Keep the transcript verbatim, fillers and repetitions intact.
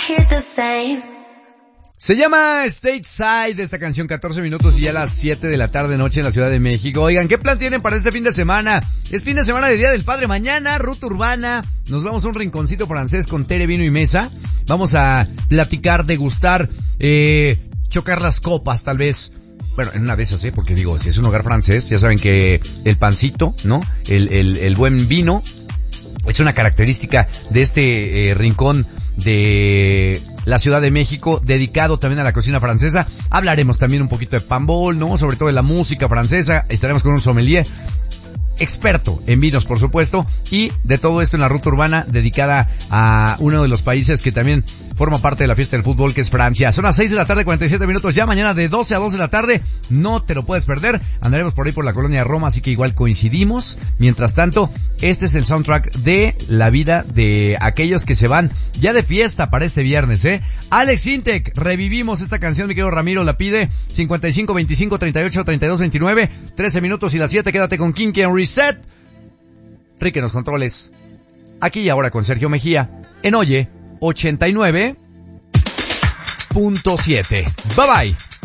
hear the same. Se llama Stateside esta canción, catorce minutos y ya a las siete de la tarde noche en la Ciudad de México. Oigan, ¿qué plan tienen para este fin de semana? Es fin de semana de Día del Padre. Mañana, ruta urbana. Nos vamos a un rinconcito francés con tere, vino y mesa. Vamos a platicar, degustar, eh, chocar las copas tal vez. Bueno, en una de esas, ¿eh? Porque digo, si es un hogar francés, ya saben que el pancito, ¿no? El, el, el buen vino es una característica de este eh, rincón de la Ciudad de México, dedicado también a la cocina francesa. Hablaremos también un poquito de pambol, ¿no? Sobre todo de la música francesa. Estaremos con un sommelier experto en vinos, por supuesto, y de todo esto en la ruta urbana dedicada a uno de los países que también forma parte de la fiesta del fútbol, que es Francia. Son las seis de la tarde, cuarenta y siete minutos ya, mañana de doce a dos de la tarde, no te lo puedes perder. Andaremos por ahí por la colonia Roma, así que igual coincidimos. Mientras tanto, este es el soundtrack de la vida de aquellos que se van ya de fiesta para este viernes, ¿eh? Alex Intec, revivimos esta canción, mi querido Ramiro la pide, cincuenta y cinco, veinticinco, treinta y ocho, treinta y dos, veintinueve, trece minutos y las siete, quédate con Kinky and Reset. Rique en los controles. Aquí y ahora con Sergio Mejía en Oye ochenta y nueve punto siete. Bye bye.